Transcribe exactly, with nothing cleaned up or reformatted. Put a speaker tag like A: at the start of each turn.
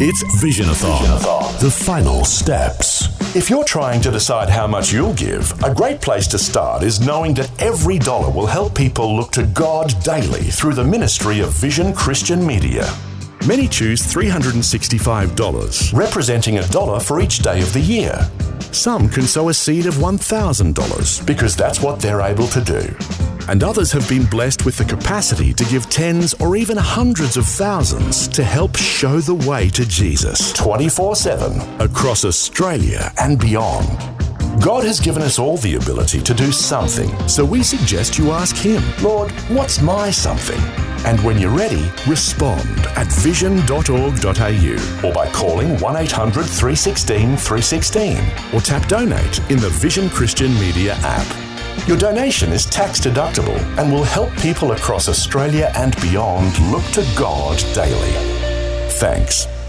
A: It's Visionathon, the final steps. If you're trying to decide how much you'll give, a great place to start is knowing that every dollar will help people look to God daily through the ministry of Vision Christian Media. Many choose three hundred sixty-five dollars, representing a dollar for each day of the year. Some can sow a seed of one thousand dollars because that's what they're able to do. And others have been blessed with the capacity to give tens or even hundreds of thousands to help show the way to Jesus twenty-four seven across Australia and beyond. God has given us all the ability to do something, so we suggest you ask Him, Lord, what's my something? And when you're ready, respond at vision dot org dot a u or by calling one eight hundred three one six three one six or tap donate in the Vision Christian Media app. Your donation is tax deductible and will help people across Australia and beyond look to God daily. Thanks.